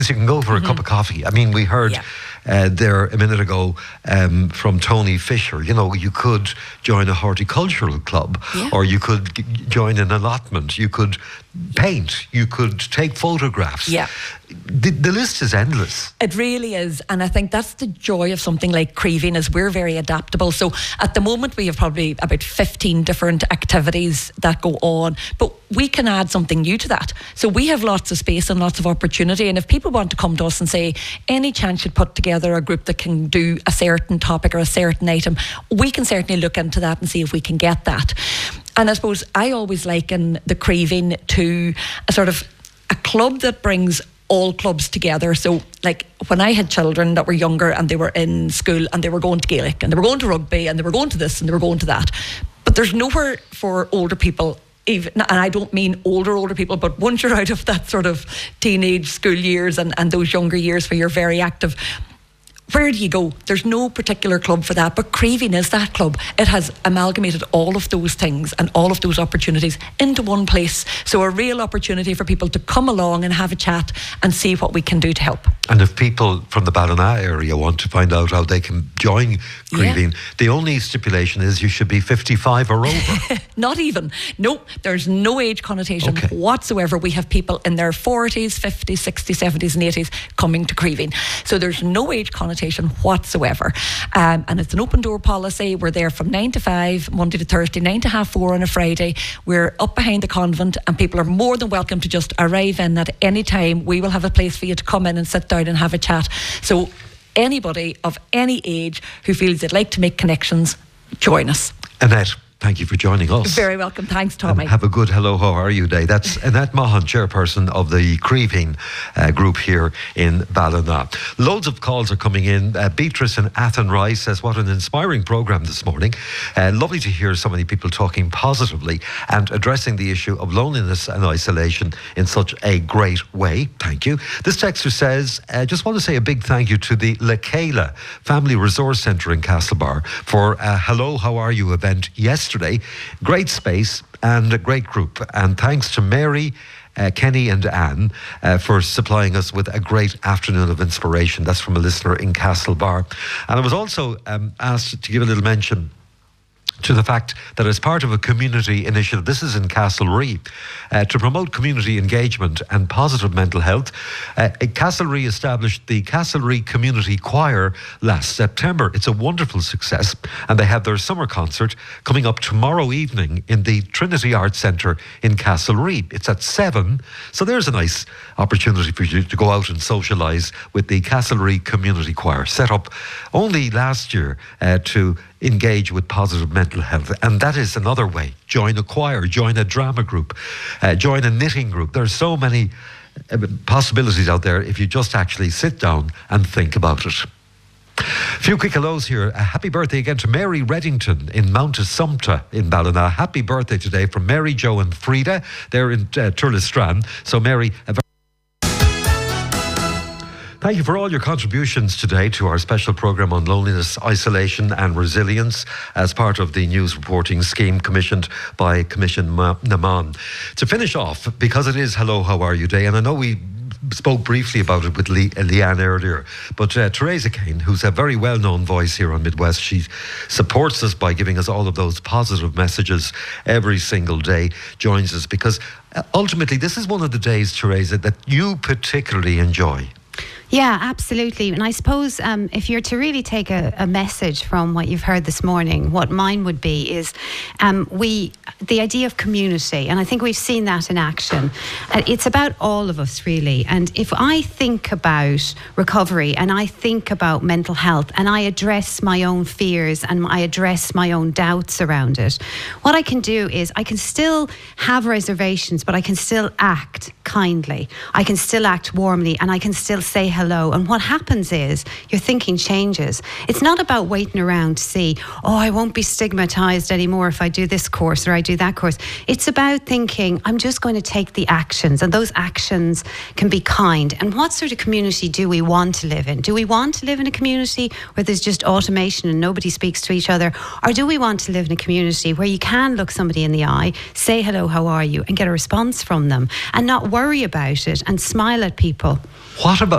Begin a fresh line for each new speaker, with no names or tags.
You can go for a cup of coffee. I mean, we heard there a minute ago from Tony Fisher. You know, you could join a horticultural club, or you could join an allotment. You could paint. You could take photographs.
Yeah.
The list is endless.
It really is, and I think that's the joy of something like Creeveen, is we're very adaptable. So at the moment we have probably about 15 different activities that go on, but we can add something new to that. So we have lots of space and lots of opportunity, and if people want to come to us and say any chance you'd put together a group that can do a certain topic or a certain item, we can certainly look into that and see if we can get that. And I suppose I always liken the Creeveen to a sort of a club that brings all clubs together. So like when I had children that were younger and they were in school and they were going to Gaelic and they were going to rugby and they were going to this and they were going to that, but there's nowhere for older people, even, and I don't mean older people, but once you're out of that sort of teenage school years and those younger years where you're very active, where do you go? There's no particular club for that, but Creeveen is that club. It has amalgamated all of those things and all of those opportunities into one place. So a real opportunity for people to come along and have a chat and see what we can do to help.
And if people from the Ballina area want to find out how they can join Creeveen, the only stipulation is you should be 55 or over.
Not even. No, there's no age connotation whatsoever. We have people in their 40s, 50s, 60s, 70s and 80s coming to Creeveen. So there's no age connotation whatsoever. And it's an open door policy. We're there from 9 to 5, Monday to Thursday, 9 to 4:30 on a Friday. We're up behind the convent and people are more than welcome to just arrive in at any time. We will have a place for you to come in and sit down and have a chat. So anybody of any age who feels they'd like to make connections, join us.
Annette, thank you for joining us.
Very welcome. Thanks, Tommy.
And have a good hello, how are you day. That's Annette Mahan, chairperson of the Creeveen group here in Ballina. Loads of calls are coming in. Beatrice in Athenry says, what an inspiring programme this morning. Lovely to hear so many people talking positively and addressing the issue of loneliness and isolation in such a great way. Thank you. This texter says, just want to say a big thank you to the Lekela Family Resource Centre in Castlebar for a Hello, How Are You event yesterday. Great space and a great group, and thanks to Mary, Kenny and Anne for supplying us with a great afternoon of inspiration. That's from a listener in Castlebar. And I was also asked to give a little mention to the fact that as part of a community initiative, this is in Castlerea, to promote community engagement and positive mental health, Castlerea established the Castlerea Community Choir last September. It's a wonderful success, and they have their summer concert coming up tomorrow evening in the Trinity Arts Centre in Castlerea. It's at 7, so there's a nice opportunity for you to go out and socialise with the Castlerea Community Choir, set up only last year to engage with positive mental health. And that is another way. Join a choir, join a drama group, join a knitting group. There's so many possibilities out there if you just actually sit down and think about it. A few quick hellos here. A happy birthday again to Mary Reddington in Mount Assumpta in Ballina. Happy birthday today from Mary, Joe and Frida. They're in Turlestrand. So Mary, thank you for all your contributions today to our special programme on loneliness, isolation and resilience as part of the news reporting scheme commissioned by Commission Naman. To finish off, because it is Hello, How Are You Day, and I know we spoke briefly about it with Leanne earlier, but Teresa Kane, who's a very well-known voice here on Midwest, she supports us by giving us all of those positive messages every single day, joins us because ultimately this is one of the days, Teresa, that you particularly enjoy.
Yeah, absolutely. And I suppose if you're to really take a message from what you've heard this morning, what mine would be is the idea of community. And I think we've seen that in action. It's about all of us, really. And if I think about recovery and I think about mental health and I address my own fears and I address my own doubts around it, what I can do is I can still have reservations, but I can still act kindly. I can still act warmly and I can still say hello hello. And what happens is your thinking changes. It's not about waiting around to see, oh, I won't be stigmatized anymore if I do this course or I do that course. It's about thinking, I'm just going to take the actions, and those actions can be kind. And what sort of community do we want to live in? Do we want to live in a community where there's just automation and nobody speaks to each other? Or do we want to live in a community where you can look somebody in the eye, say hello, how are you, and get a response from them and not worry about it and smile at people?
What about